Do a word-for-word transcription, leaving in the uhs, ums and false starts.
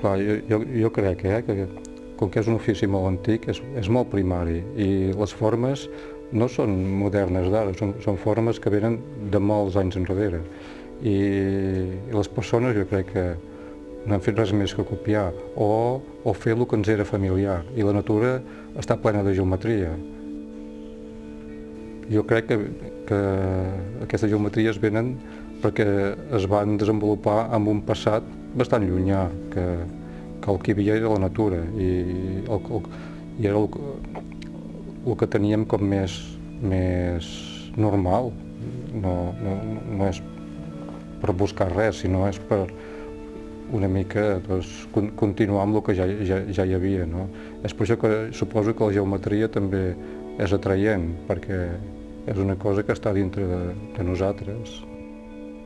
Clar, jo, jo, jo crec eh, que com que és un ofici molt antic, és, és molt primari i les formes no són modernes d'ara, són, són formes que venen de molts anys enrere. I, i les persones jo crec que no han fet res més que copiar o, o fer el que ens era familiar. I la natura està plena de geometria. Jo crec que, que aquestes geometries venen perquè es van desenvolupar en un passat bastant llunyà, que, que el que hi havia era la natura i, el, el, i era el, el que teníem com més, més normal. No, no, no és per buscar res, sinó és per una mica doncs, continuar amb el que ja, ja, ja hi havia. No? És per això que suposo que la geometria també és atraient, perquè és una cosa que està dintre de, de nosaltres.